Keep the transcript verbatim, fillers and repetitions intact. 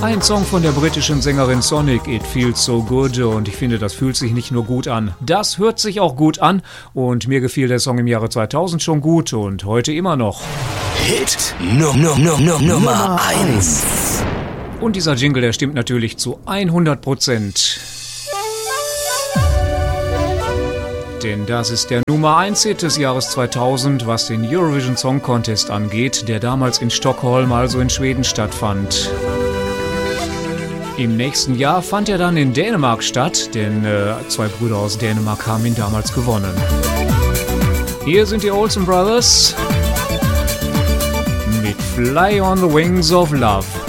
Ein Song von der britischen Sängerin Sonic, It Feels So Good, und ich finde, das fühlt sich nicht nur gut an, das hört sich auch gut an, und mir gefiel der Song im Jahre zweitausend schon gut und heute immer noch. Hit no, no, no, no, Nummer eins. Und dieser Jingle, der stimmt natürlich zu hundert Prozent. Denn das ist der Nummer eins Hit des Jahres zweitausend, was den Eurovision Song Contest angeht, der damals in Stockholm, also in Schweden, stattfand. Im nächsten Jahr fand er dann in Dänemark statt, denn äh, zwei Brüder aus Dänemark haben ihn damals gewonnen. Hier sind die Olsen Brothers mit Fly on the Wings of Love.